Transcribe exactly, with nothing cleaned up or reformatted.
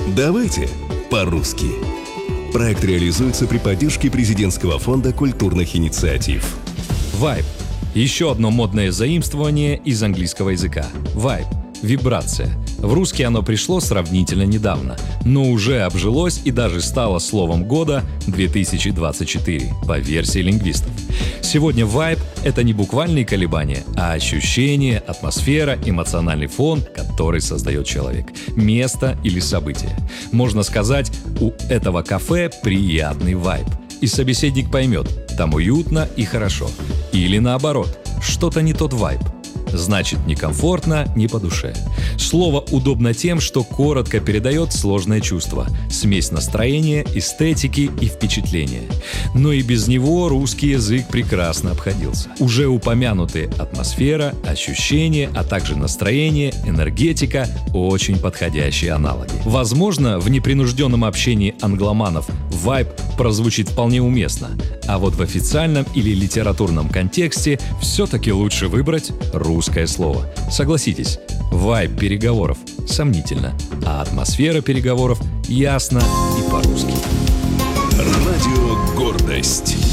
Давайте по-русски. Проект реализуется при поддержке Президентского фонда культурных инициатив. Вайб. Еще одно модное заимствование из английского языка. Вайб. Вибрация. В русский оно пришло сравнительно недавно, но уже обжилось и даже стало словом года две тысячи двадцать четыре по версии лингвистов. Сегодня вайб — это не буквальные колебания, а ощущение, атмосфера, эмоциональный фон, который создает человек, место или событие. Можно сказать, у этого кафе приятный вайб. И собеседник поймет, там уютно и хорошо. Или наоборот, что-то не тот вайб. Значит, некомфортно, не по душе. Слово удобно тем, что коротко передает сложное чувство, смесь настроения, эстетики и впечатления. Но и без него русский язык прекрасно обходился. Уже упомянутые атмосфера, ощущения, а также настроение, энергетика – очень подходящие аналоги. Возможно, в непринужденном общении англоманов вайб прозвучит вполне уместно, а вот в официальном или литературном контексте все-таки лучше выбрать русское слово. Согласитесь, вайб переговоров сомнительно, а атмосфера переговоров ясно и по-русски. Радио «Гордость».